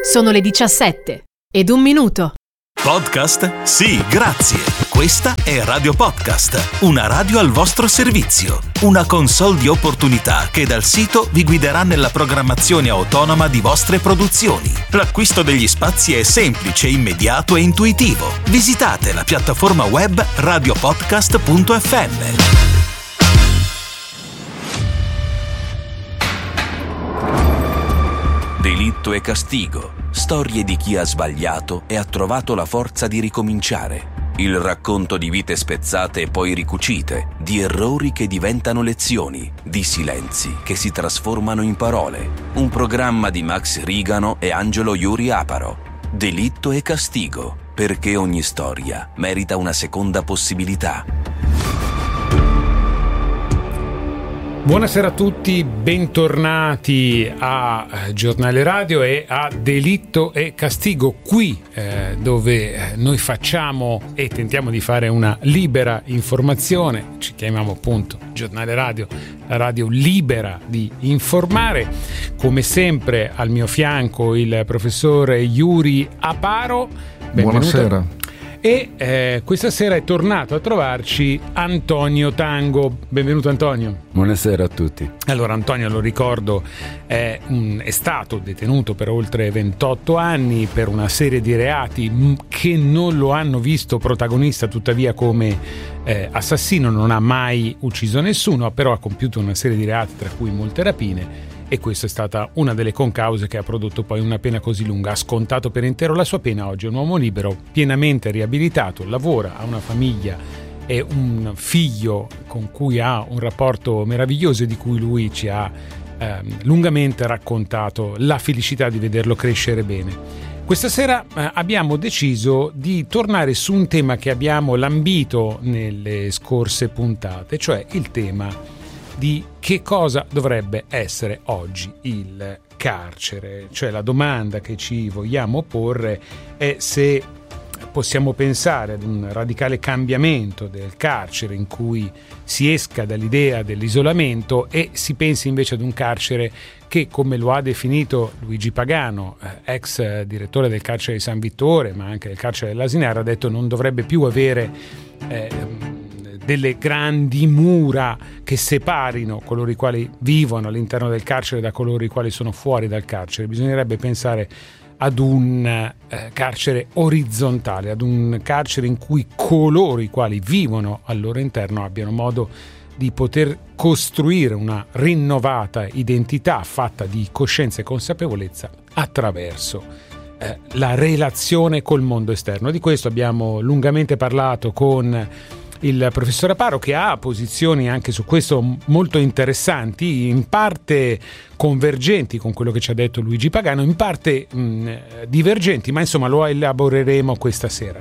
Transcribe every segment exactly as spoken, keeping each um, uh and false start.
Sono le diciassette ed un minuto. Podcast? Sì, grazie. Questa è Radio Podcast, una radio al vostro servizio. Una console di opportunità che dal sito vi guiderà nella programmazione autonoma di vostre produzioni. L'acquisto degli spazi è semplice, immediato e intuitivo. Visitate la piattaforma web radiopodcast punto effe emme. Delitto e castigo. Storie di chi ha sbagliato e ha trovato la forza di ricominciare. Il racconto di vite spezzate e poi ricucite, di errori che diventano lezioni, di silenzi che si trasformano in parole. Un programma di Max Rigano e Angelo Yuri Aparo. Delitto e castigo, perché ogni storia merita una seconda possibilità. Buonasera a tutti, bentornati a Giornale Radio e a Delitto e Castigo, qui eh, dove eh, noi facciamo e tentiamo di fare una libera informazione. Ci chiamiamo appunto Giornale Radio, la radio libera di informare. Come sempre al mio fianco il professore Yuri Aparo. Benvenuto. Buonasera. E eh, questa sera è tornato a trovarci Antonio Tango. Benvenuto Antonio. Buonasera a tutti. Allora Antonio, lo ricordo, è, un, è stato detenuto per oltre ventotto anni per una serie di reati che non lo hanno visto protagonista tuttavia come eh, assassino. Non ha mai ucciso nessuno, però ha compiuto una serie di reati, tra cui molte rapine. E questa è stata una delle concause che ha prodotto poi una pena così lunga. Ha scontato per intero la sua pena, oggi è un uomo libero, pienamente riabilitato, lavora, ha una famiglia e un figlio con cui ha un rapporto meraviglioso e di cui lui ci ha eh, lungamente raccontato la felicità di vederlo crescere bene. Questa sera eh, abbiamo deciso di tornare su un tema che abbiamo lambito nelle scorse puntate, cioè il tema di che cosa dovrebbe essere oggi il carcere. Cioè la domanda che ci vogliamo porre è se possiamo pensare ad un radicale cambiamento del carcere in cui si esca dall'idea dell'isolamento e si pensi invece ad un carcere che, come lo ha definito Luigi Pagano, ex direttore del carcere di San Vittore ma anche del carcere dell'Asinara, ha detto non dovrebbe più avere eh, delle grandi mura che separino coloro i quali vivono all'interno del carcere da coloro i quali sono fuori dal carcere. Bisognerebbe pensare ad un eh, carcere orizzontale, ad un carcere in cui coloro i quali vivono al loro interno abbiano modo di poter costruire una rinnovata identità fatta di coscienza e consapevolezza attraverso eh, la relazione col mondo esterno. Di questo abbiamo lungamente parlato con il professor Aparo, che ha posizioni anche su questo molto interessanti, in parte convergenti con quello che ci ha detto Luigi Pagano, in parte mh, divergenti, ma insomma lo elaboreremo questa sera.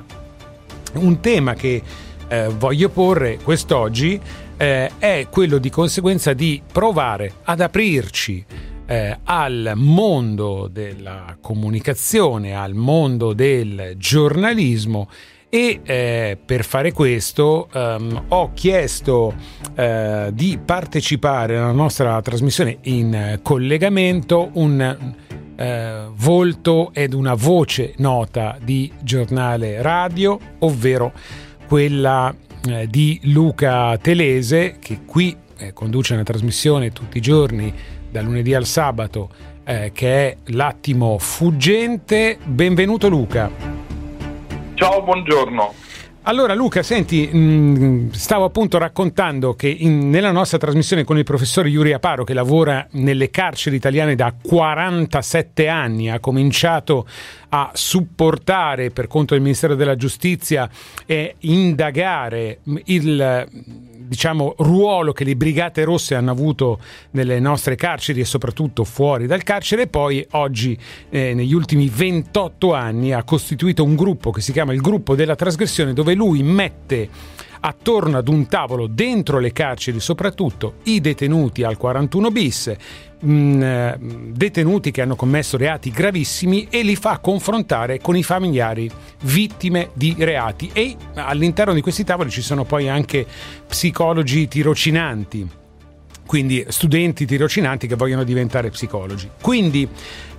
Un tema che eh, voglio porre quest'oggi eh, è quello di conseguenza di provare ad aprirci eh, al mondo della comunicazione, al mondo del giornalismo. E eh, per fare questo um, ho chiesto eh, di partecipare alla nostra trasmissione in collegamento un eh, volto ed una voce nota di Giornale Radio, ovvero quella eh, di Luca Telese, che qui eh, conduce una trasmissione tutti i giorni dal lunedì al sabato eh, che è L'attimo fuggente. Benvenuto Luca. Ciao, buongiorno. Allora Luca, senti, mh, stavo appunto raccontando che in, nella nostra trasmissione con il professore Yuri Aparo, che lavora nelle carceri italiane da quarantasette anni, ha cominciato a supportare per conto del Ministero della Giustizia e indagare il diciamo ruolo che le Brigate Rosse hanno avuto nelle nostre carceri e soprattutto fuori dal carcere. E poi oggi eh, negli ultimi ventotto anni ha costituito un gruppo che si chiama il Gruppo della Trasgressione, dove lui mette attorno ad un tavolo dentro le carceri soprattutto i detenuti al quarantuno bis, mh, detenuti che hanno commesso reati gravissimi, e li fa confrontare con i familiari vittime di reati. E all'interno di questi tavoli ci sono poi anche psicologi tirocinanti, quindi studenti tirocinanti che vogliono diventare psicologi. Quindi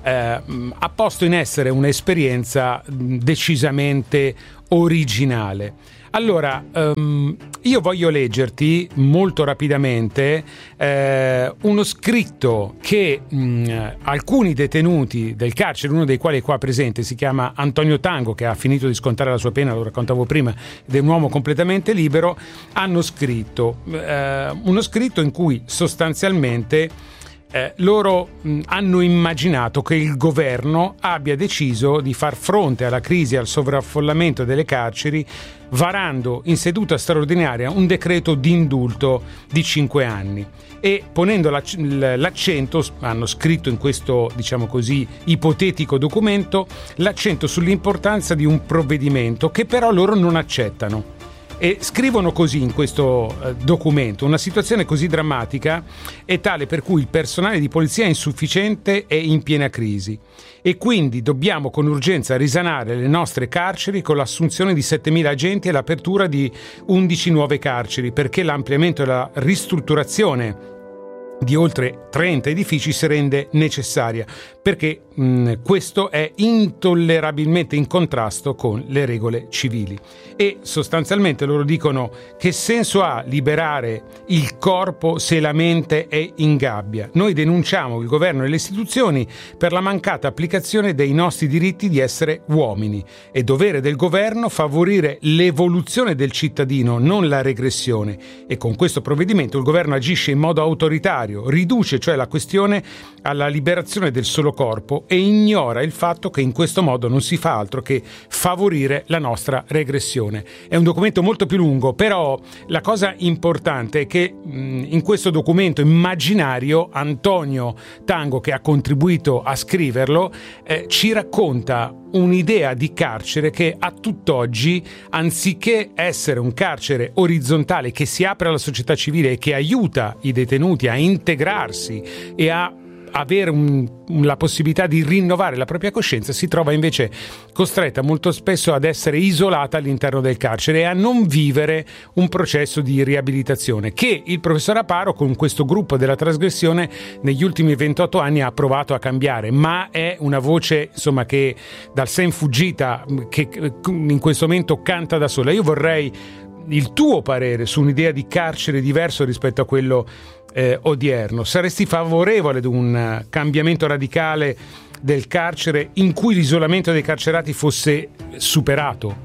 eh, ha posto in essere un'esperienza decisamente originale. Allora, um, io voglio leggerti molto rapidamente eh, uno scritto che mh, alcuni detenuti del carcere, uno dei quali è qua presente, si chiama Antonio Tango, che ha finito di scontare la sua pena, lo raccontavo prima, ed è un uomo completamente libero, hanno scritto eh, uno scritto in cui sostanzialmente Eh, loro mh, hanno immaginato che il governo abbia deciso di far fronte alla crisi e al sovraffollamento delle carceri varando in seduta straordinaria un decreto di indulto di cinque anni e ponendo l'ac- l'accento, hanno scritto in questo, diciamo così, ipotetico documento, l'accento sull'importanza di un provvedimento che però loro non accettano. E scrivono così in questo eh, documento: una situazione così drammatica è tale per cui il personale di polizia è insufficiente e in piena crisi e quindi dobbiamo con urgenza risanare le nostre carceri con l'assunzione di settemila agenti e l'apertura di undici nuove carceri, perché l'ampliamento e la ristrutturazione di oltre trenta edifici si rende necessaria, perché mh, questo è intollerabilmente in contrasto con le regole civili. E sostanzialmente loro dicono: che senso ha liberare il corpo se la mente è in gabbia? Noi denunciamo il governo e le istituzioni per la mancata applicazione dei nostri diritti di essere uomini. È dovere del governo favorire l'evoluzione del cittadino, non la regressione, e con questo provvedimento il governo agisce in modo autoritario, riduce cioè la questione alla liberazione del solo corpo e ignora il fatto che in questo modo non si fa altro che favorire la nostra regressione. È un documento molto più lungo, però la cosa importante è che mh, in questo documento immaginario Antonio Tango, che ha contribuito a scriverlo, eh, ci racconta un'idea di carcere che a tutt'oggi, anziché essere un carcere orizzontale che si apre alla società civile e che aiuta i detenuti a integrarsi e a avere un, la possibilità di rinnovare la propria coscienza, si trova invece costretta molto spesso ad essere isolata all'interno del carcere e a non vivere un processo di riabilitazione che il professor Aparo con questo gruppo della trasgressione negli ultimi ventotto anni ha provato a cambiare, ma è una voce insomma che dal sen fuggita, che in questo momento canta da sola. Io vorrei il tuo parere su un'idea di carcere diverso rispetto a quello eh, odierno. Saresti favorevole ad un cambiamento radicale del carcere in cui l'isolamento dei carcerati fosse superato?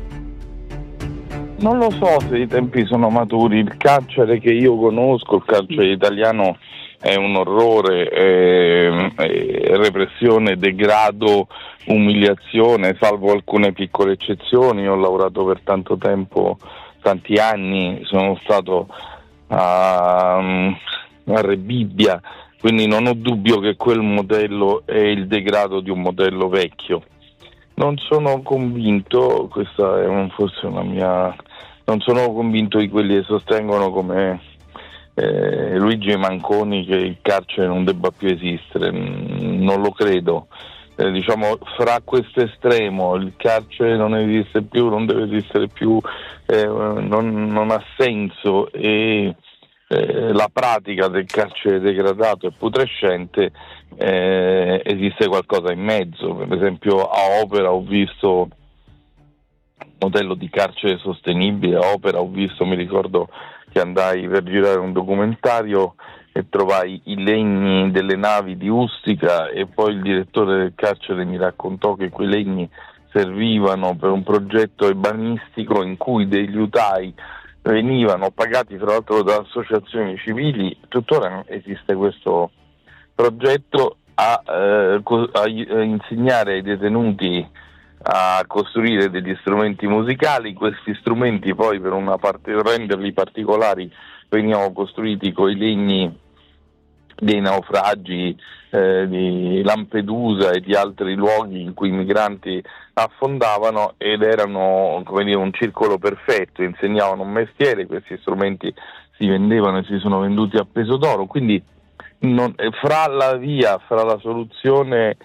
Non lo so se i tempi sono maturi. Il carcere che io conosco, il carcere italiano, è un orrore, è, è repressione, degrado, umiliazione, salvo alcune piccole eccezioni. Ho lavorato per tanto tempo, tanti anni, sono stato a, a Rebibbia, quindi non ho dubbio che quel modello è il degrado di un modello vecchio. Non sono convinto, questa è un, forse una mia, non sono convinto di quelli che sostengono come eh, Luigi Manconi che il carcere non debba più esistere, non lo credo. Eh, diciamo, fra questo estremo, il carcere non esiste più, non deve esistere più, eh, non, non ha senso, e eh, la pratica del carcere degradato e putrescente, eh, esiste qualcosa in mezzo. Per esempio a Opera ho visto un modello di carcere sostenibile, a Opera ho visto, mi ricordo che andai per girare un documentario e trovai i legni delle navi di Ustica e poi il direttore del carcere mi raccontò che quei legni servivano per un progetto urbanistico in cui degli utai venivano pagati tra l'altro da associazioni civili. Tuttora esiste questo progetto a, eh, a insegnare ai detenuti a costruire degli strumenti musicali. Questi strumenti poi, per una parte, renderli particolari, venivano costruiti con i legni dei naufragi eh, di Lampedusa e di altri luoghi in cui i migranti affondavano, ed erano, come dire, un circolo perfetto. Insegnavano un mestiere, questi strumenti si vendevano e si sono venduti a peso d'oro. Quindi non, fra la via, fra la soluzione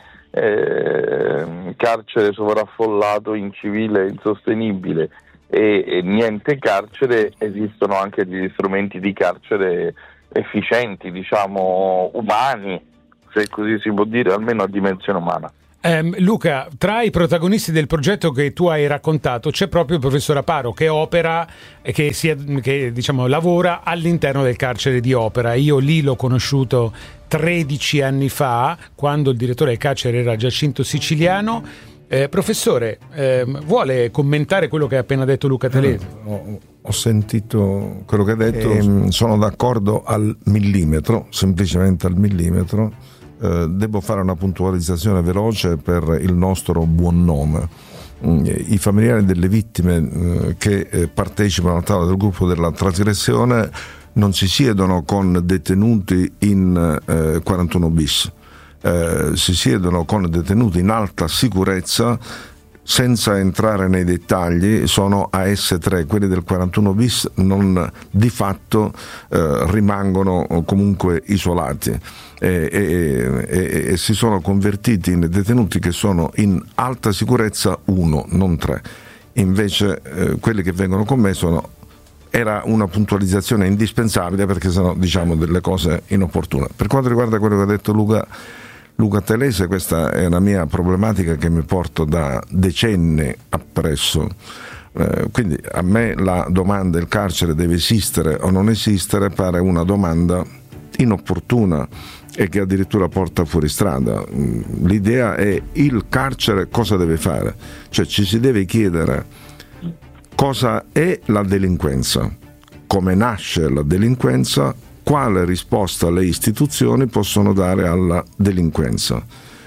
eh, carcere sovraffollato, incivile, insostenibile e, e niente carcere, esistono anche degli strumenti di carcere efficienti, diciamo umani, se così si può dire, almeno a dimensione umana. Eh, Luca, tra i protagonisti del progetto che tu hai raccontato c'è proprio il professor Aparo, che opera e che, si, che diciamo lavora all'interno del carcere di Opera. Io lì l'ho conosciuto tredici anni fa, quando il direttore del carcere era Giacinto Siciliano. Eh, professore, eh, vuole commentare quello che ha appena detto Luca Telese? Eh, ho, ho sentito quello che ha detto, e sono d'accordo al millimetro, semplicemente al millimetro. Eh, devo fare una puntualizzazione veloce per il nostro buon nome. I familiari delle vittime eh, che eh, partecipano al tavolo del gruppo della trasgressione non si siedono con detenuti in eh, quarantuno bis, eh, si siedono con detenuti in alta sicurezza. Senza entrare nei dettagli, sono A S tre, quelli del quarantuno bis non di fatto eh, rimangono comunque isolati e, e, e, e si sono convertiti in detenuti che sono in alta sicurezza uno, non tre. Invece eh, quelli che vengono con me sono, era una puntualizzazione indispensabile perché sono, diciamo, delle cose inopportune. Per quanto riguarda quello che ha detto Luca Luca Telese, questa è una mia problematica che mi porto da decenni appresso. Eh, quindi a me la domanda il carcere deve esistere o non esistere pare una domanda inopportuna e che addirittura porta fuori strada. L'idea è: il carcere cosa deve fare? Cioè ci si deve chiedere cosa è la delinquenza, come nasce la delinquenza, quale risposta le istituzioni possono dare alla delinquenza.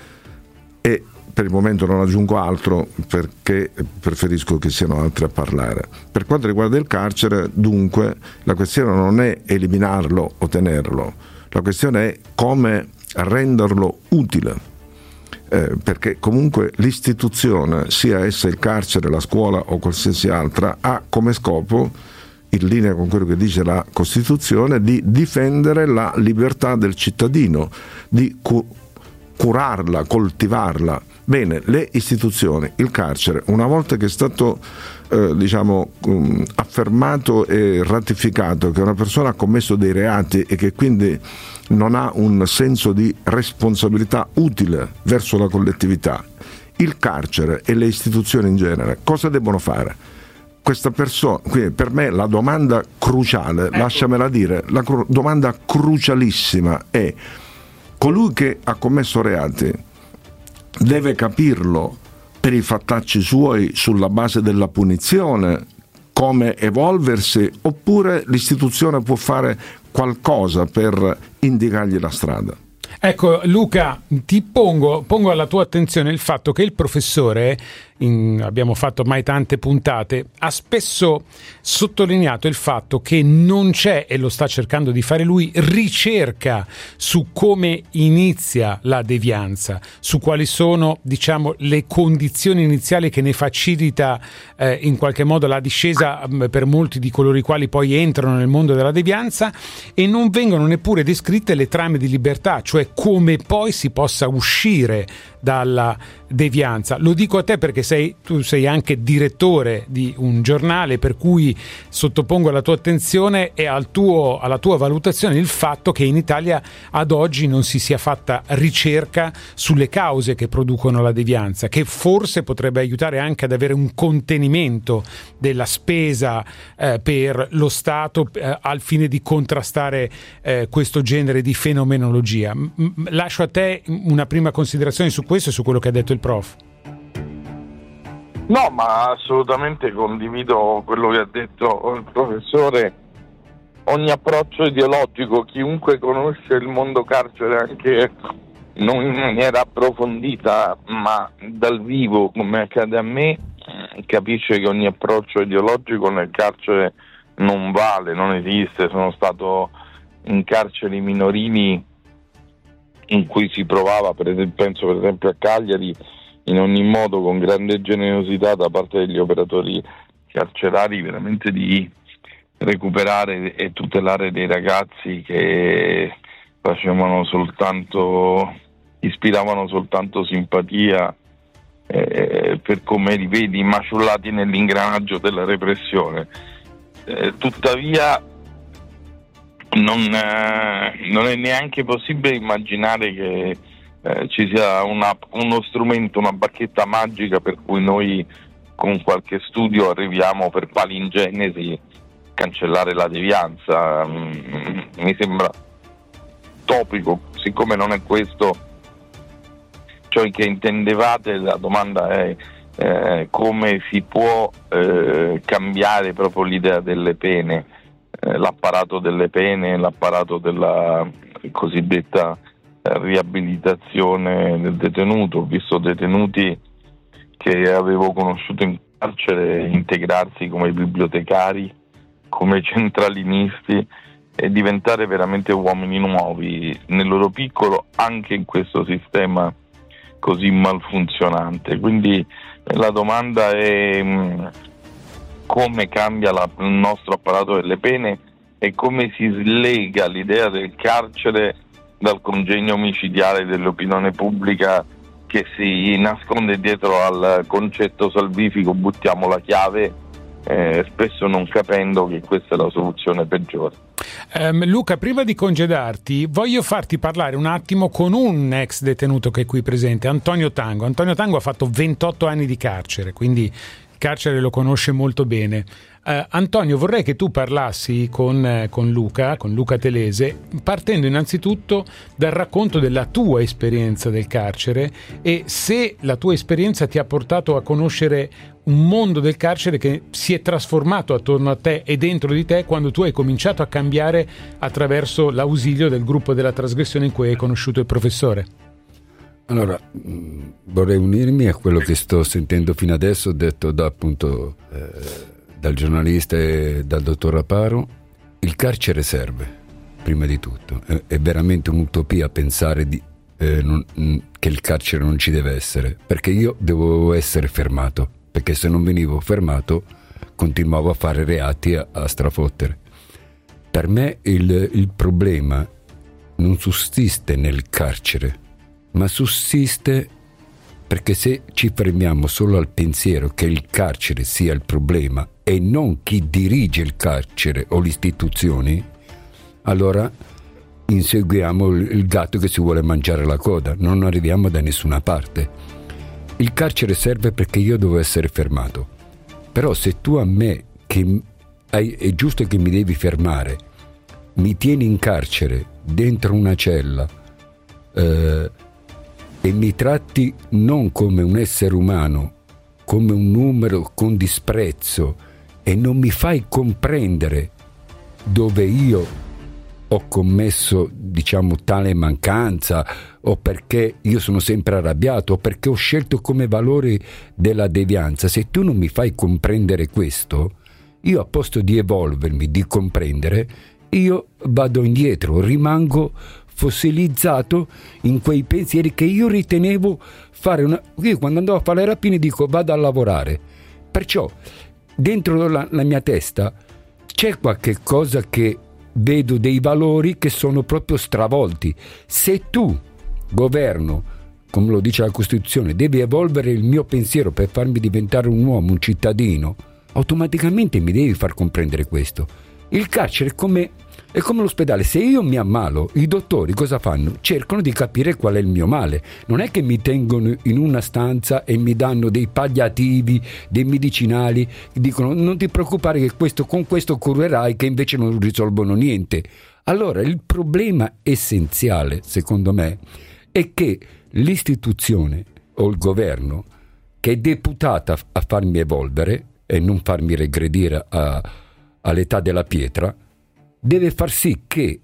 E per il momento non aggiungo altro perché preferisco che siano altri a parlare. Per quanto riguarda il carcere, dunque, la questione non è eliminarlo o tenerlo, la questione è come renderlo utile, eh, perché comunque l'istituzione, sia essa il carcere, la scuola o qualsiasi altra, ha come scopo, in linea con quello che dice la Costituzione, di difendere la libertà del cittadino, di cu- curarla, coltivarla. Bene, le istituzioni, il carcere, una volta che è stato eh, diciamo um, affermato e ratificato che una persona ha commesso dei reati e che quindi non ha un senso di responsabilità utile verso la collettività, il carcere e le istituzioni in genere cosa debbono fare? Questa persona, quindi per me la domanda cruciale, ecco. lasciamela dire, la cru- domanda crucialissima è: colui che ha commesso reati deve capirlo per i fattacci suoi sulla base della punizione, come evolversi, oppure l'istituzione può fare qualcosa per indicargli la strada? Ecco Luca, ti pongo, pongo alla tua attenzione il fatto che il professore, in, abbiamo fatto ormai tante puntate, ha spesso sottolineato il fatto che non c'è, e lo sta cercando di fare lui, ricerca su come inizia la devianza, su quali sono, diciamo, le condizioni iniziali che ne facilita eh, in qualche modo la discesa mh, per molti di coloro i quali poi entrano nel mondo della devianza, e non vengono neppure descritte le trame di libertà, cioè come poi si possa uscire dalla devianza. Lo dico a te perché sei, tu sei anche direttore di un giornale, per cui sottopongo alla tua attenzione e al tuo, alla tua valutazione il fatto che in Italia ad oggi non si sia fatta ricerca sulle cause che producono la devianza, che forse potrebbe aiutare anche ad avere un contenimento della spesa eh, per lo Stato eh, al fine di contrastare eh, questo genere di fenomenologia. M- lascio a te una prima considerazione su questo e su quello che ha detto il prof. No, ma assolutamente condivido quello che ha detto il professore. Ogni approccio ideologico, chiunque conosce il mondo carcere anche non in maniera approfondita ma dal vivo, come accade a me, capisce che ogni approccio ideologico nel carcere non vale, non esiste. Sono stato in carceri minorili in cui si provava, per esempio, penso per esempio a Cagliari, in ogni modo con grande generosità da parte degli operatori carcerari, veramente di recuperare e tutelare dei ragazzi che facevano soltanto, ispiravano soltanto simpatia eh, per come li vedi maciullati nell'ingranaggio della repressione. Eh, tuttavia non, eh, non è neanche possibile immaginare che eh, ci sia una, uno strumento, una bacchetta magica per cui noi con qualche studio arriviamo per palingenesi a cancellare la devianza. Mm, mi sembra topico, siccome non è questo ciò che intendevate. La domanda è eh, come si può eh, cambiare proprio l'idea delle pene, eh, l'apparato delle pene, l'apparato della cosiddetta eh, riabilitazione del detenuto. Ho visto detenuti che avevo conosciuto in carcere integrarsi come bibliotecari, come centralinisti e diventare veramente uomini nuovi nel loro piccolo, anche in questo sistema così malfunzionante. Quindi la domanda è mh, come cambia la, il nostro apparato delle pene e come si slega l'idea del carcere dal congegno micidiale dell'opinione pubblica che si nasconde dietro al concetto salvifico buttiamo la chiave, eh, spesso non capendo che questa è la soluzione peggiore. Um, Luca, prima di congedarti voglio farti parlare un attimo con un ex detenuto che è qui presente, Antonio Tango. Antonio Tango ha fatto ventotto anni di carcere, quindi il carcere lo conosce molto bene. Uh, Antonio, vorrei che tu parlassi con, eh, con Luca, con Luca Telese, partendo innanzitutto dal racconto della tua esperienza del carcere e se la tua esperienza ti ha portato a conoscere un mondo del carcere che si è trasformato attorno a te e dentro di te quando tu hai cominciato a cambiare attraverso l'ausilio del gruppo della trasgressione in cui hai conosciuto il professore. Allora, vorrei unirmi a quello che sto sentendo fino adesso, detto da appunto eh, dal giornalista e dal dottor Raparo. Il carcere serve, prima di tutto. È, è veramente un'utopia pensare di, eh, non, che il carcere non ci deve essere, perché io devo essere fermato, perché se non venivo fermato continuavo a fare reati a, a strafottere. Per me il, il problema non sussiste nel carcere, ma sussiste perché se ci fermiamo solo al pensiero che il carcere sia il problema e non chi dirige il carcere o le istituzioni, allora inseguiamo il gatto che si vuole mangiare la coda, non arriviamo da nessuna parte. Il carcere serve perché io devo essere fermato, però se tu a me, che hai, è giusto che mi devi fermare, mi tieni in carcere dentro una cella eh, e mi tratti non come un essere umano, come un numero con disprezzo, e non mi fai comprendere dove io ho commesso, diciamo, tale mancanza, o perché io sono sempre arrabbiato, o perché ho scelto come valore della devianza. Se tu non mi fai comprendere questo, io a posto di evolvermi, di comprendere, io vado indietro, rimango fossilizzato in quei pensieri che io ritenevo fare una... Io quando andavo a fare le rapine dico vado a lavorare, perciò dentro la, la mia testa c'è qualche cosa che vedo, dei valori che sono proprio stravolti. Se tu, governo, come lo dice la Costituzione, devi evolvere il mio pensiero per farmi diventare un uomo, un cittadino, automaticamente mi devi far comprendere questo. Il carcere è come, è come l'ospedale. Se io mi ammalo, i dottori cosa fanno? Cercano di capire qual è il mio male. Non è che mi tengono in una stanza e mi danno dei palliativi, dei medicinali, dicono non ti preoccupare che questo, con questo curerai, che invece non risolvono niente. Allora il problema essenziale, secondo me, è che l'istituzione o il governo, che è deputata a farmi evolvere e non farmi regredire a, all'età della pietra, deve far sì che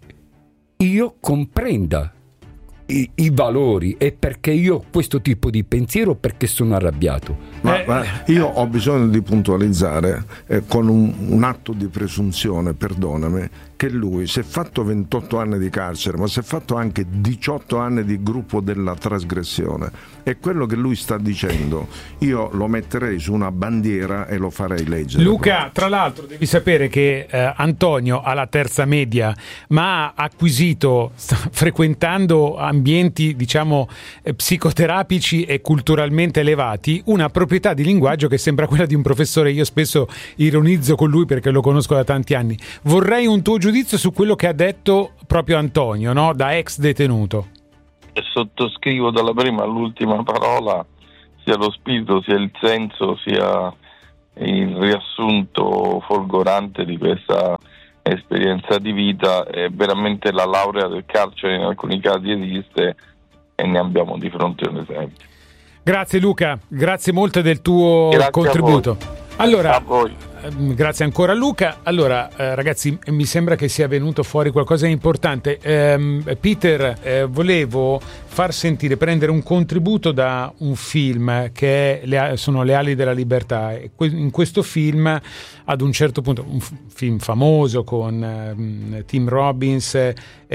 io comprenda i, i valori e perché io ho questo tipo di pensiero, perché sono arrabbiato. Ma, ma io ho bisogno di puntualizzare eh, con un, un atto di presunzione, perdonami, che lui si è fatto ventotto anni di carcere, ma si è fatto anche diciotto anni di gruppo della trasgressione, e quello che lui sta dicendo io lo metterei su una bandiera e lo farei leggere. Luca, tra l'altro devi sapere che eh, Antonio ha la terza media, ma ha acquisito, sta frequentando ambienti, diciamo, eh, psicoterapici e culturalmente elevati, una proprietà di linguaggio che sembra quella di un professore. Io spesso ironizzo con lui perché lo conosco da tanti anni. Vorrei un tuo giudizio giudizio su quello che ha detto proprio Antonio, no? Da ex detenuto. E sottoscrivo dalla prima all'ultima parola, sia lo spirito, sia il senso, sia il riassunto folgorante di questa esperienza di vita. È veramente la laurea del carcere in alcuni casi esiste e ne abbiamo di fronte un esempio. Grazie Luca, grazie molto del tuo grazie contributo. Allora, a voi. Grazie ancora Luca. Allora eh, ragazzi, mi sembra che sia venuto fuori qualcosa di importante. eh, Peter, eh, volevo far sentire, prendere un contributo da un film che è le, sono Le ali della libertà. In questo film, ad un certo punto, un f- film famoso con eh, Tim Robbins eh,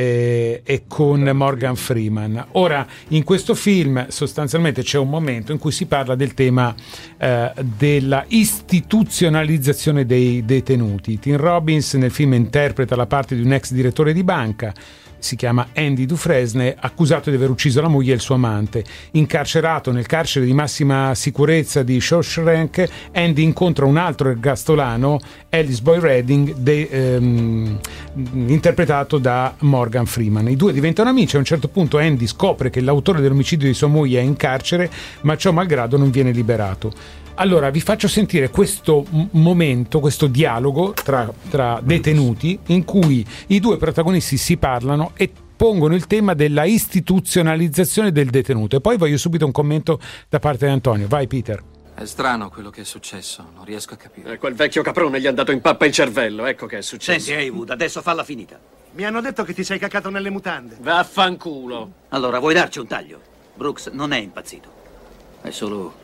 e con Morgan Freeman. Ora, in questo film sostanzialmente c'è un momento in cui si parla del tema eh, della istituzionalizzazione dei detenuti. Tim Robbins nel film interpreta la parte di un ex direttore di banca, si chiama Andy Dufresne, accusato di aver ucciso la moglie e il suo amante. Incarcerato nel carcere di massima sicurezza di Shawshank, Andy incontra un altro ergastolano, Alice Boy Redding, de, ehm, interpretato da Morgan Freeman. I due diventano amici. A un certo punto Andy scopre che l'autore dell'omicidio di sua moglie è in carcere, ma ciò malgrado non viene liberato. Allora vi faccio sentire questo m- momento, questo dialogo tra, tra detenuti, in cui i due protagonisti si parlano e pongono il tema della istituzionalizzazione del detenuto. E poi voglio subito un commento da parte di Antonio. Vai Peter. È strano quello che è successo, non riesco a capire. Eh, quel vecchio caprone gli è andato in pappa il cervello, ecco che è successo. Senti, Heywood, adesso falla finita. Mi hanno detto che ti sei cacato nelle mutande. Vaffanculo. Allora, vuoi darci un taglio? Brooks non è impazzito. È solo...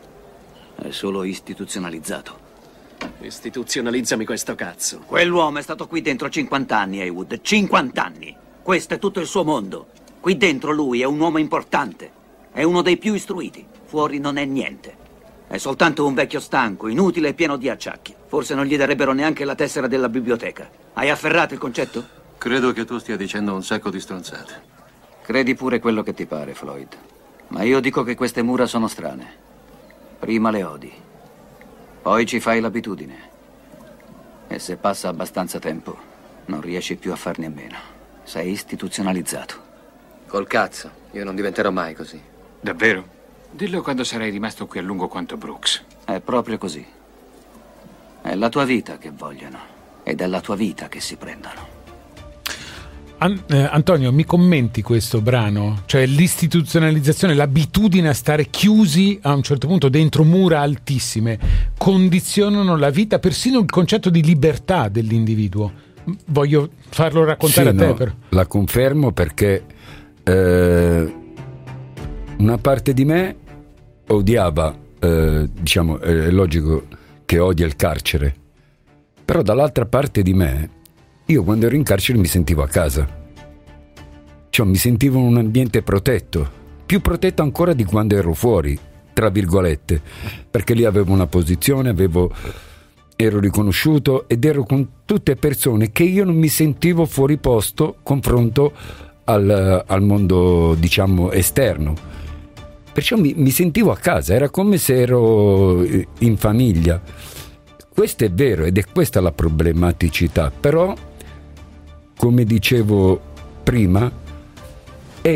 è solo istituzionalizzato. Istituzionalizzami questo cazzo. Quell'uomo è stato qui dentro cinquanta anni, Heywood. cinquanta anni. Questo è tutto il suo mondo. Qui dentro lui è un uomo importante. È uno dei più istruiti. Fuori non è niente. È soltanto un vecchio stanco, inutile e pieno di acciacchi. Forse non gli darebbero neanche la tessera della biblioteca. Hai afferrato il concetto? Credo che tu stia dicendo un sacco di stronzate. Credi pure quello che ti pare, Floyd. Ma io dico che queste mura sono strane. Prima le odi, poi ci fai l'abitudine. E se passa abbastanza tempo, non riesci più a farne a meno. Sei istituzionalizzato. Col cazzo, io non diventerò mai così. Davvero? Dillo quando sarai rimasto qui a lungo quanto Brooks. È proprio così. È la tua vita che vogliono, ed è la tua vita che si prendono. An- eh, Antonio, mi commenti questo brano? Cioè l'istituzionalizzazione, l'abitudine a stare chiusi a un certo punto dentro mura altissime condizionano la vita, persino il concetto di libertà dell'individuo. Voglio farlo raccontare sì, a te. No, però. La confermo perché eh, una parte di me odiava, eh, diciamo, è logico che odia il carcere, però dall'altra parte di me, io quando ero in carcere mi sentivo a casa, cioè mi sentivo in un ambiente protetto, più protetto ancora di quando ero fuori, tra virgolette, perché lì avevo una posizione, avevo, ero riconosciuto ed ero con tutte persone che io non mi sentivo fuori posto confronto al, al mondo, diciamo, esterno. Perciò mi, mi sentivo a casa, era come se ero in famiglia. Questo è vero ed è questa la problematicità, però come dicevo prima è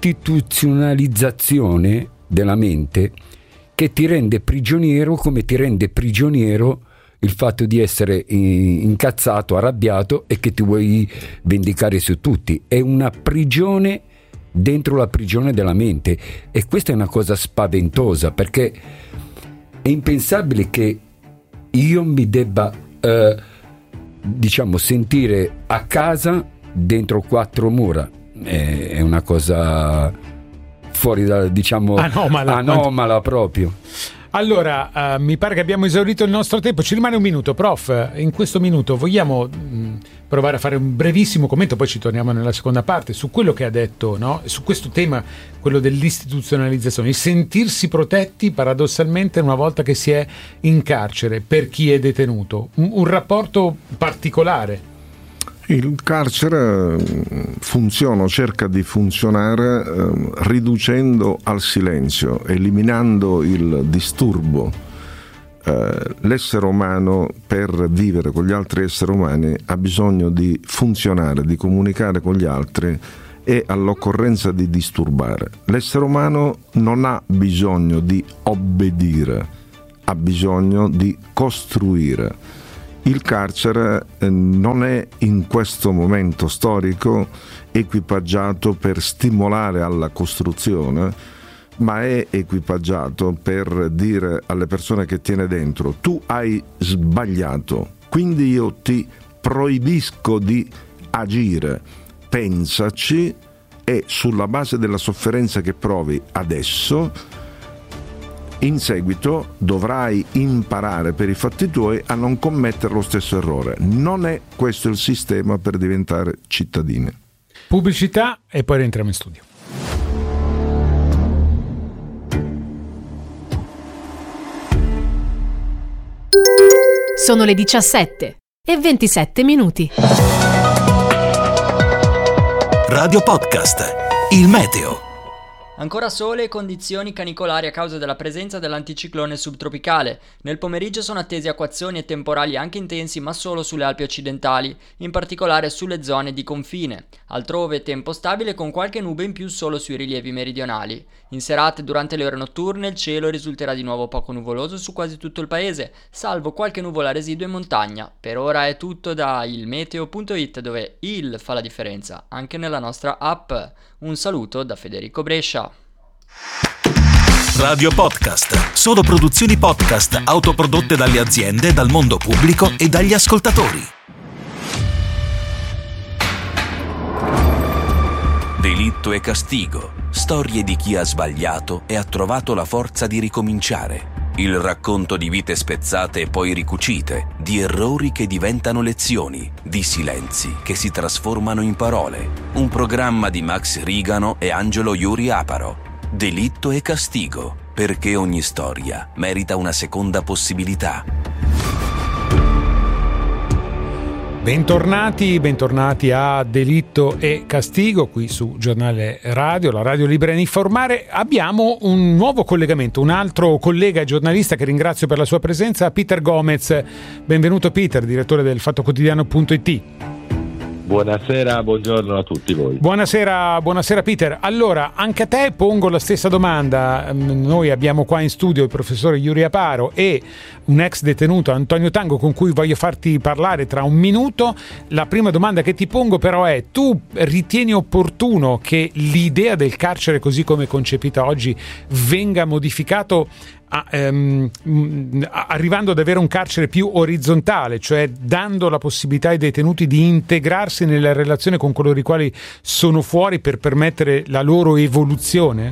un'istituzionalizzazione della mente che ti rende prigioniero, come ti rende prigioniero il fatto di essere incazzato, arrabbiato e che ti vuoi vendicare su tutti. È una prigione dentro la prigione della mente, e questa è una cosa spaventosa, perché è impensabile che io mi debba eh, diciamo sentire a casa dentro quattro mura. È, è una cosa fuori da, diciamo, anomala, anomala proprio. Allora, uh, mi pare che abbiamo esaurito il nostro tempo, ci rimane un minuto. Prof, in questo minuto vogliamo mh, provare a fare un brevissimo commento, poi ci torniamo nella seconda parte, su quello che ha detto, no? Su questo tema, quello dell'istituzionalizzazione, il sentirsi protetti paradossalmente una volta che si è in carcere, per chi è detenuto, un, un rapporto particolare. Il carcere funziona, cerca di funzionare eh, riducendo al silenzio, eliminando il disturbo, Eh, l'essere umano, per vivere con gli altri esseri umani, ha bisogno di funzionare, di comunicare con gli altri e all'occorrenza di disturbare. L'essere umano non ha bisogno di obbedire, ha bisogno di costruire. Il carcere eh, non è in questo momento storico equipaggiato per stimolare alla costruzione, ma è equipaggiato per dire alle persone che tiene dentro: tu hai sbagliato, quindi io ti proibisco di agire, pensaci, e sulla base della sofferenza che provi adesso, in seguito dovrai imparare per i fatti tuoi a non commettere lo stesso errore. Non è questo il sistema per diventare cittadini. Pubblicità e poi rientriamo in studio. Sono le diciassette e ventisette minuti. Radio Podcast, il meteo. Ancora sole e condizioni canicolari a causa della presenza dell'anticiclone subtropicale. Nel pomeriggio sono attesi acquazzoni e temporali anche intensi, ma solo sulle Alpi occidentali, in particolare sulle zone di confine. Altrove tempo stabile con qualche nube in più solo sui rilievi meridionali. In serata e durante le ore notturne il cielo risulterà di nuovo poco nuvoloso su quasi tutto il paese, salvo qualche nuvola residua in montagna. Per ora è tutto da ilmeteo punto it, dove il fa la differenza anche nella nostra app. Un saluto da Federico Brescia. Radio Podcast, solo produzioni podcast autoprodotte dalle aziende, dal mondo pubblico e dagli ascoltatori. Delitto e castigo, storie di chi ha sbagliato e ha trovato la forza di ricominciare. Il racconto di vite spezzate e poi ricucite, di errori che diventano lezioni, di silenzi che si trasformano in parole. Un programma di Max Rigano e Angelo Iuri Aparo. Delitto e castigo, perché ogni storia merita una seconda possibilità. Bentornati, bentornati a Delitto e Castigo qui su Giornale Radio, la radio libera di informare. Abbiamo un nuovo collegamento, un altro collega e giornalista che ringrazio per la sua presenza, Peter Gomez. Benvenuto Peter, direttore del fatto quotidiano punto it. Buonasera, buongiorno a tutti voi. Buonasera, buonasera Peter. Allora, anche a te pongo la stessa domanda. Noi abbiamo qua in studio il professore Iuri Aparo e un ex detenuto, Antonio Tango, con cui voglio farti parlare tra un minuto. La prima domanda che ti pongo però è: tu ritieni opportuno che l'idea del carcere così come concepita oggi venga modificato A, um, arrivando ad avere un carcere più orizzontale, cioè dando la possibilità ai detenuti di integrarsi nella relazione con coloro i quali sono fuori per permettere la loro evoluzione?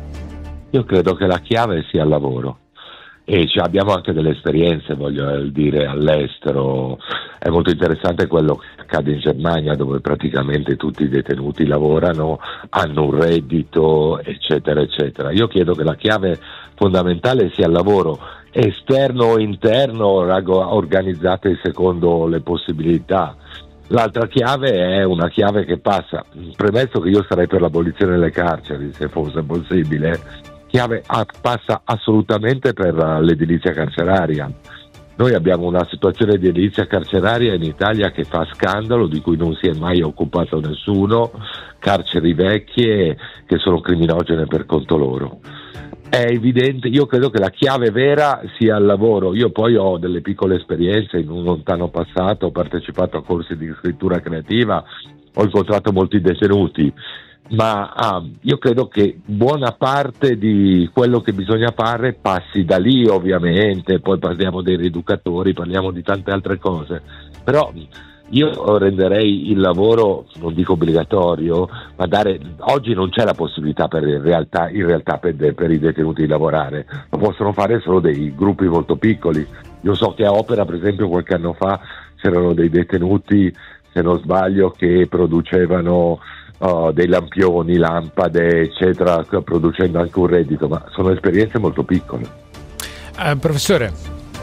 Io credo che la chiave sia il lavoro e cioè abbiamo anche delle esperienze, voglio dire, all'estero. È molto interessante quello che accade in Germania, dove praticamente tutti i detenuti lavorano, hanno un reddito, eccetera eccetera. Io credo che la chiave fondamentale sia il lavoro, esterno o interno, organizzate secondo le possibilità. L'altra chiave è una chiave che passa, premesso che io sarei per l'abolizione delle carceri se fosse possibile, chiave passa assolutamente per l'edilizia carceraria. Noi abbiamo una situazione di edilizia carceraria in Italia che fa scandalo, di cui non si è mai occupato nessuno, carceri vecchie che sono criminogene per conto loro. È evidente, io credo che la chiave vera sia il lavoro. Io poi ho delle piccole esperienze in un lontano passato, ho partecipato a corsi di scrittura creativa, ho incontrato molti detenuti, ma ah, io credo che buona parte di quello che bisogna fare passi da lì, ovviamente. Poi parliamo dei rieducatori, parliamo di tante altre cose, però io renderei il lavoro, non dico obbligatorio, ma dare, oggi non c'è la possibilità per in realtà, in realtà per, per i detenuti di lavorare, lo possono fare solo dei gruppi molto piccoli. Io so che a Opera, per esempio, qualche anno fa c'erano dei detenuti, se non sbaglio, che producevano uh, dei lampioni, lampade, eccetera, producendo anche un reddito, ma sono esperienze molto piccole. Uh, professore.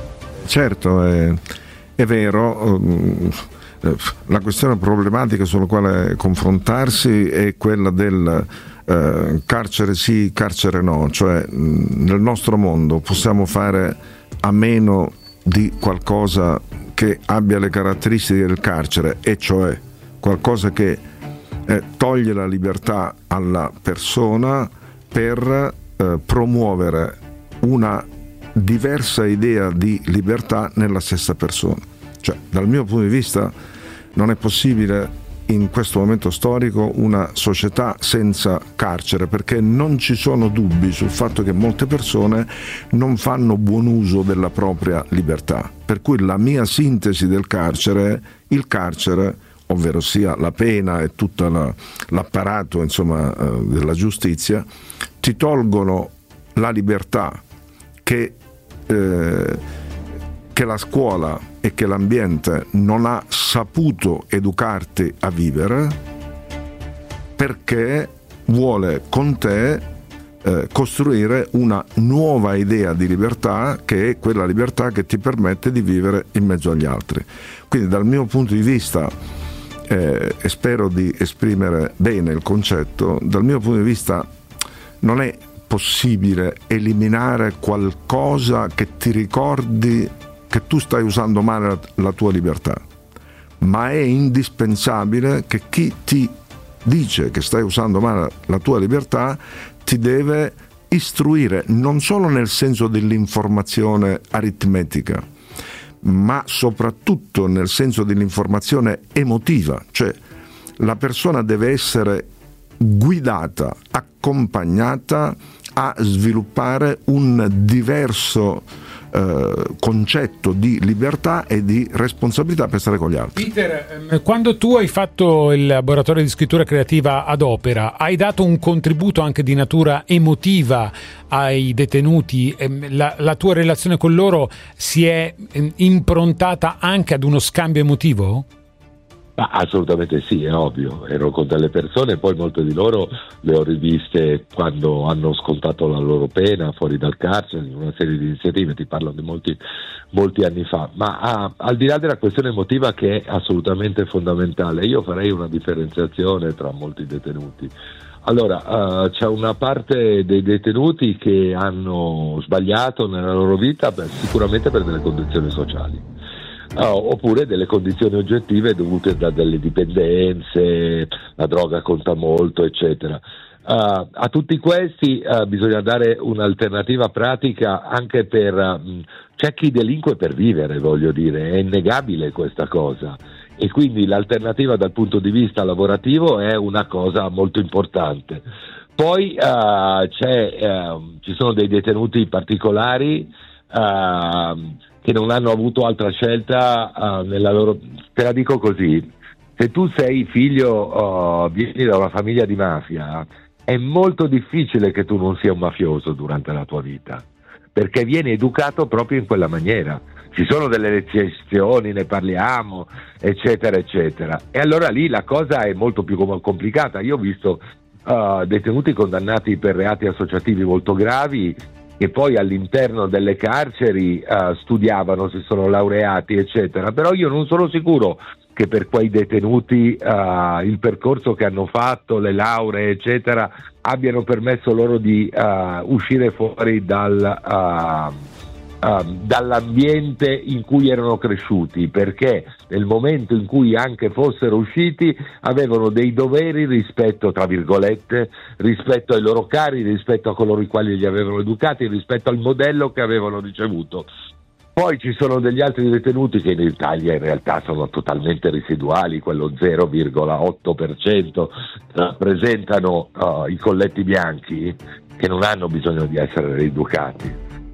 Certo, è, è vero. Um, La questione problematica sulla quale confrontarsi è quella del eh, carcere sì, carcere no, cioè mh, nel nostro mondo possiamo fare a meno di qualcosa che abbia le caratteristiche del carcere, e cioè qualcosa che eh, toglie la libertà alla persona per eh, promuovere una diversa idea di libertà nella stessa persona. Cioè, dal mio punto di vista non è possibile in questo momento storico una società senza carcere, perché non ci sono dubbi sul fatto che molte persone non fanno buon uso della propria libertà. Per cui la mia sintesi del carcere, il carcere, ovvero sia la pena e tutto la, l'apparato insomma, eh, della giustizia, ti tolgono la libertà che, eh, che la scuola e che l'ambiente non ha saputo educarti a vivere, perché vuole con te eh, costruire una nuova idea di libertà, che è quella libertà che ti permette di vivere in mezzo agli altri. Quindi dal mio punto di vista, eh, e spero di esprimere bene il concetto, dal mio punto di vista non è possibile eliminare qualcosa che ti ricordi che tu stai usando male la, la tua libertà, ma è indispensabile che chi ti dice che stai usando male la tua libertà ti deve istruire, non solo nel senso dell'informazione aritmetica, ma soprattutto nel senso dell'informazione emotiva, cioè la persona deve essere guidata, accompagnata a sviluppare un diverso eh, concetto di libertà e di responsabilità per stare con gli altri. Peter, quando tu hai fatto il laboratorio di scrittura creativa ad Opera, hai dato un contributo anche di natura emotiva ai detenuti? La, la tua relazione con loro si è improntata anche ad uno scambio emotivo? Ma assolutamente sì, è ovvio, ero con delle persone, poi molte di loro le ho riviste quando hanno scontato la loro pena fuori dal carcere, in una serie di iniziative, ti parlo di molti, molti anni fa, ma ah, al di là della questione emotiva, che è assolutamente fondamentale, io farei una differenziazione tra molti detenuti. Allora, uh, c'è una parte dei detenuti che hanno sbagliato nella loro vita per, sicuramente per delle condizioni sociali. Uh, oppure delle condizioni oggettive dovute da delle dipendenze, la droga conta molto, eccetera. Uh, a tutti questi uh, bisogna dare un'alternativa pratica anche per uh, c'è chi delinque per vivere, voglio dire, è innegabile questa cosa, e quindi l'alternativa dal punto di vista lavorativo è una cosa molto importante. Poi uh, c'è, uh, ci sono dei detenuti particolari uh, che non hanno avuto altra scelta uh, nella loro. Te la dico così: se tu sei figlio, uh, vieni da una famiglia di mafia, è molto difficile che tu non sia un mafioso durante la tua vita, perché vieni educato proprio in quella maniera. Ci sono delle eccezioni, ne parliamo, eccetera, eccetera. E allora lì la cosa è molto più complicata. Io ho visto uh, detenuti condannati per reati associativi molto gravi, che poi all'interno delle carceri uh, studiavano, si sono laureati, eccetera. Però io non sono sicuro che per quei detenuti uh, il percorso che hanno fatto, le lauree, eccetera, abbiano permesso loro di uh, uscire fuori dal, uh, uh, dall'ambiente in cui erano cresciuti, perché nel momento in cui anche fossero usciti avevano dei doveri rispetto, tra virgolette, rispetto ai loro cari, rispetto a coloro i quali li avevano educati, rispetto al modello che avevano ricevuto. Poi ci sono degli altri detenuti che in Italia in realtà sono totalmente residuali, quello zero virgola otto per cento rappresentano uh, i colletti bianchi, che non hanno bisogno di essere rieducati,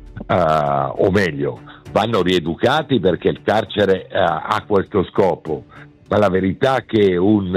uh, o meglio, vanno rieducati perché il carcere uh, ha questo scopo, ma la verità è che un,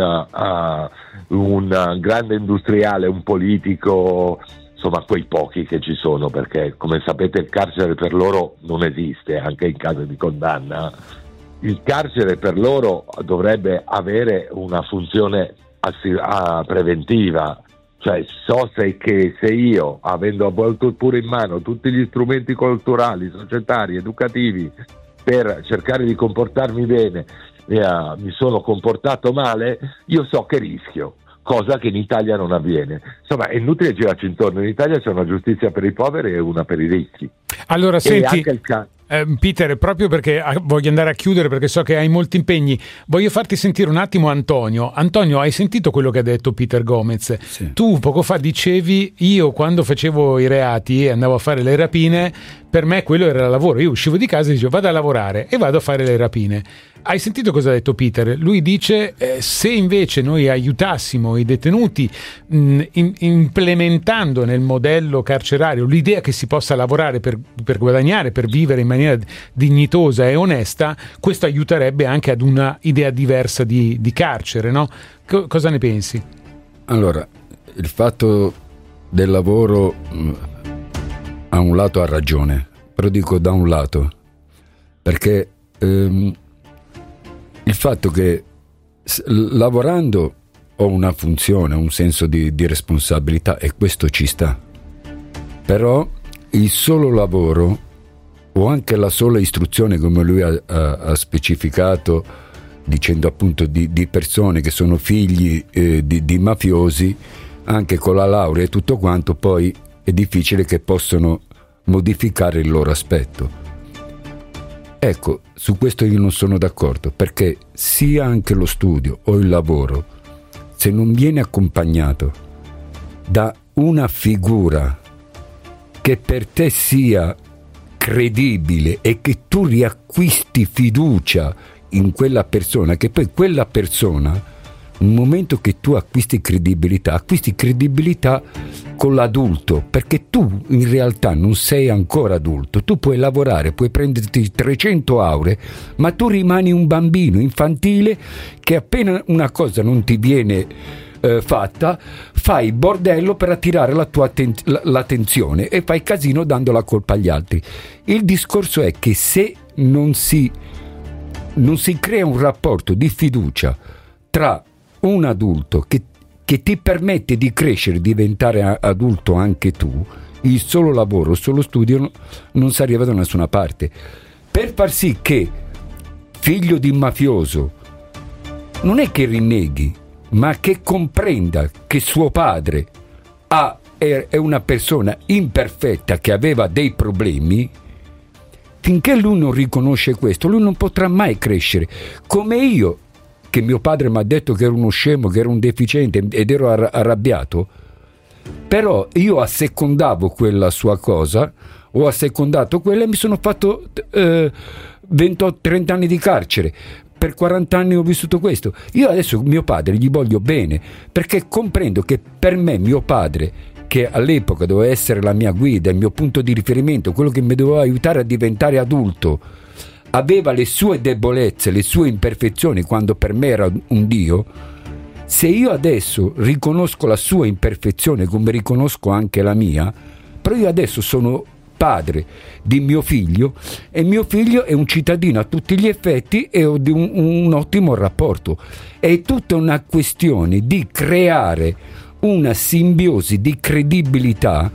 uh, un grande industriale, un politico, insomma quei pochi che ci sono, perché come sapete il carcere per loro non esiste, anche in caso di condanna. Il carcere per loro dovrebbe avere una funzione assi- a preventiva, cioè so se, che se io, avendo avuto pure in mano tutti gli strumenti culturali, societari, educativi per cercare di comportarmi bene, eh, mi sono comportato male, io so che rischio, cosa che in Italia non avviene. Insomma, è inutile girarci intorno, in Italia c'è una giustizia per i poveri e una per i ricchi. Allora, e senti, anche il ca- Eh, Peter, proprio perché voglio andare a chiudere, perché so che hai molti impegni, voglio farti sentire un attimo Antonio. Antonio, hai sentito quello che ha detto Peter Gomez? Sì. Tu poco fa dicevi: io quando facevo i reati e andavo a fare le rapine, per me quello era lavoro. Io uscivo di casa e dicevo vado a lavorare e vado a fare le rapine. Hai sentito cosa ha detto Peter? Lui dice eh, se invece noi aiutassimo i detenuti mh, in, implementando nel modello carcerario l'idea che si possa lavorare per, per guadagnare, per vivere in maniera dignitosa e onesta, questo aiuterebbe anche ad una idea diversa di, di carcere, no? Co- cosa ne pensi? Allora, il fatto del lavoro mh, a un lato ha ragione, però dico da un lato, perché ehm, il fatto che s- lavorando ho una funzione, un senso di, di responsabilità, e questo ci sta, però il solo lavoro o anche la sola istruzione, come lui ha, ha, ha specificato, dicendo appunto di, di persone che sono figli eh, di, di mafiosi, anche con la laurea e tutto quanto, poi è difficile che possano modificare il loro aspetto. Ecco, su questo io non sono d'accordo, perché sia anche lo studio o il lavoro, se non viene accompagnato da una figura che per te sia credibile e che tu riacquisti fiducia in quella persona, che poi quella persona, un momento che tu acquisti credibilità, acquisti credibilità con l'adulto, perché tu in realtà non sei ancora adulto, tu puoi lavorare, puoi prenderti trecento auree, ma tu rimani un bambino infantile che appena una cosa non ti viene eh, fatta, fai bordello per attirare la tua atten- l'attenzione e fai casino dando la colpa agli altri. Il discorso è che se non si, non si crea un rapporto di fiducia tra un adulto che, che ti permette di crescere, diventare adulto anche tu, il solo lavoro, il solo studio no, non si arriva da nessuna parte. Per far sì che figlio di mafioso non è che rinneghi, ma che comprenda che suo padre ha, è una persona imperfetta che aveva dei problemi, finché lui non riconosce questo, lui non potrà mai crescere. Come io, che mio padre mi ha detto che ero uno scemo, che ero un deficiente ed ero arrabbiato, però io assecondavo quella sua cosa, ho assecondato quella e mi sono fatto eh, ventotto trenta anni di carcere. Per quaranta anni ho vissuto questo. Io adesso mio padre gli voglio bene, perché comprendo che per me mio padre, che all'epoca doveva essere la mia guida, il mio punto di riferimento, quello che mi doveva aiutare a diventare adulto, aveva le sue debolezze, le sue imperfezioni quando per me era un Dio. Se io adesso riconosco la sua imperfezione come riconosco anche la mia, però io adesso sono padre di mio figlio e mio figlio è un cittadino a tutti gli effetti e ho di un, un ottimo rapporto. È tutta una questione di creare una simbiosi di credibilità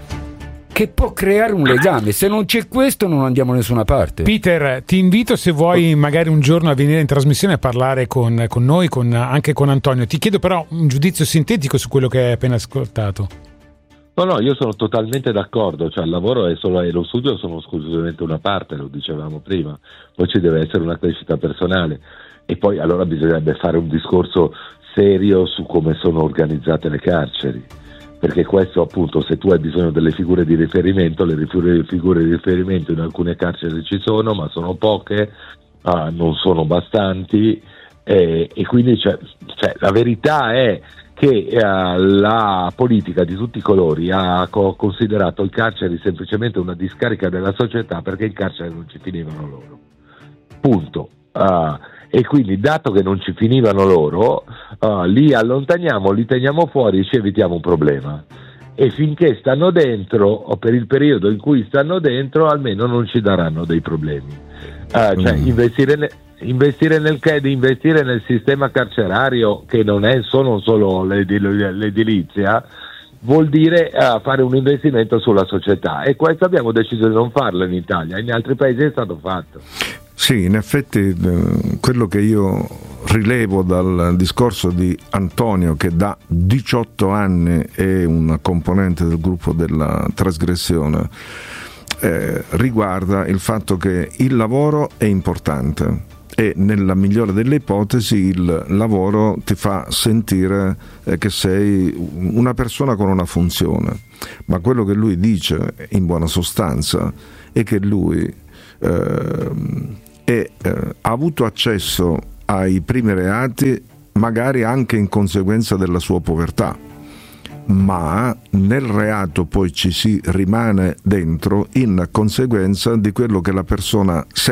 che può creare un legame. Se non c'è questo non andiamo da nessuna parte. Peter, ti invito, se vuoi magari un giorno a venire in trasmissione a parlare con, con noi, con, anche con Antonio. Ti chiedo però un giudizio sintetico su quello che hai appena ascoltato. No, no, io sono totalmente d'accordo, cioè il lavoro è solo, e lo studio sono esclusivamente una parte, lo dicevamo prima, poi ci deve essere una crescita personale e poi allora bisognerebbe fare un discorso serio su come sono organizzate le carceri, perché questo appunto, se tu hai bisogno delle figure di riferimento, le figure di riferimento in alcune carceri ci sono, ma sono poche, ah, non sono bastanti eh, e quindi cioè, cioè, la verità è che eh, la politica di tutti i colori ha co- considerato i carceri semplicemente una discarica della società, perché in carcere non ci finivano loro, punto. Uh, e quindi dato che non ci finivano loro, uh, li allontaniamo, li teniamo fuori e ci evitiamo un problema, e finché stanno dentro o per il periodo in cui stanno dentro almeno non ci daranno dei problemi. Uh, cioè mm. investire, ne- investire nel investire nel sistema carcerario, che non è solo, solo l'edilizia, vuol dire uh, fare un investimento sulla società, e questo abbiamo deciso di non farlo in Italia, in altri paesi è stato fatto. Sì, in effetti eh, quello che io rilevo dal discorso di Antonio, che da diciotto anni è una componente del gruppo della trasgressione, eh, riguarda il fatto che il lavoro è importante e nella migliore delle ipotesi il lavoro ti fa sentire eh, che sei una persona con una funzione, ma quello che lui dice in buona sostanza è che lui eh, è, eh, ha avuto accesso ai primi reati magari anche in conseguenza della sua povertà, ma nel reato poi ci si rimane dentro in conseguenza di quello che la persona